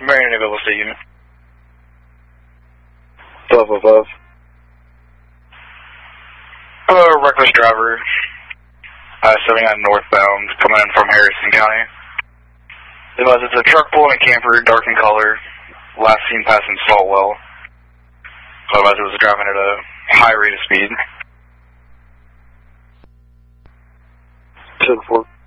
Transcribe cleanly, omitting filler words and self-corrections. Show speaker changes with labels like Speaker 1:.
Speaker 1: Marion Available State Unit.
Speaker 2: Above.
Speaker 1: Reckless driver, 79 northbound, coming in from Harrison County. It's a truck pulling a camper, dark in color, last seen passing Saltwell. Otherwise it was driving at a high rate of speed.
Speaker 2: 10-4.